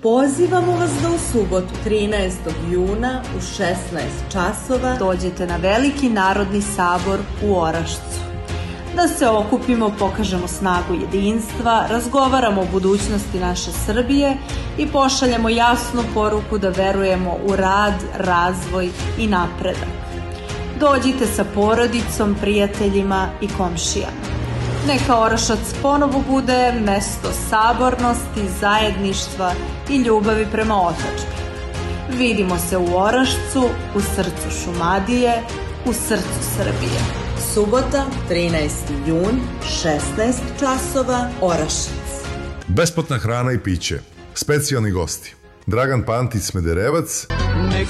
Pozivamo vas da u subotu 13. juna u 16 časova dođete na Veliki narodni sabor u Orašcu. Da se okupimo, pokažemo snagu jedinstva, razgovaramo o budućnosti naše Srbije i pošaljemo jasnu poruku da verujemo u rad, razvoj i napredak. Dođite sa porodicom, prijateljima i komšijama. Neka Orašac ponovo bude mesto sabornosti, zajedništva i ljubavi prema otadžbini. Vidimo se u Orašcu, u srcu Šumadije, u srcu Srbije. Subota, 13. jun, 16 časova, Orašac. Besplatna hrana i piće. Specijalni gosti. Dragan Pantić Smederevac.